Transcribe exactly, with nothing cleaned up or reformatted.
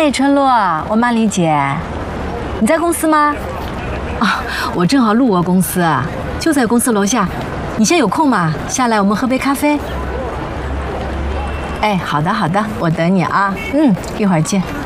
哎，春露，我曼丽姐，你在公司吗？啊，我正好路过公司，就在公司楼下。你现在有空吗？下来我们喝杯咖啡。哎，好的好的，我等你啊。嗯，一会儿见。